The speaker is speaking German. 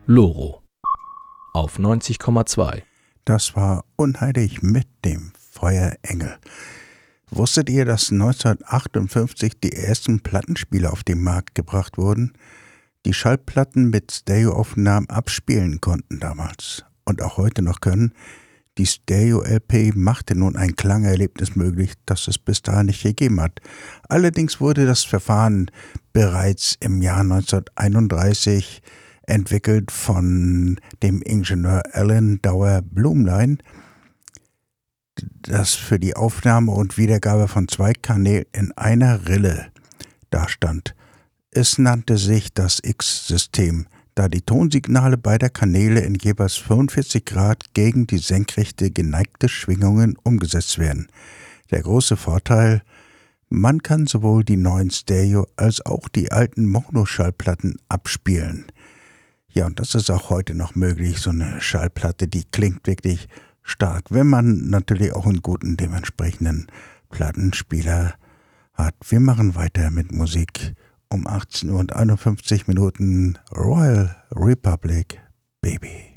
Loro auf 90,2. Das war Unheilig mit dem Feuerengel. Wusstet ihr, dass 1958 die ersten Plattenspieler auf den Markt gebracht wurden, die Schallplatten mit Stereoaufnahmen abspielen konnten damals und auch heute noch können? Die Stereo-LP machte nun ein Klangerlebnis möglich, das es bis dahin nicht gegeben hat. Allerdings wurde das Verfahren bereits im Jahr 1931 entwickelt von dem Ingenieur Alan Dower Blumlein, das für die Aufnahme und Wiedergabe von 2 Kanälen in einer Rille dastand. Es nannte sich das X-System, da die Tonsignale beider Kanäle in jeweils 45 Grad gegen die senkrechte geneigte Schwingungen umgesetzt werden. Der große Vorteil: man kann sowohl die neuen Stereo- als auch die alten Monoschallplatten abspielen. Ja, und das ist auch heute noch möglich, so eine Schallplatte, die klingt wirklich stark, wenn man natürlich auch einen guten, dementsprechenden Plattenspieler hat. Wir machen weiter mit Musik. Um 18:51 Royal Republic, Baby.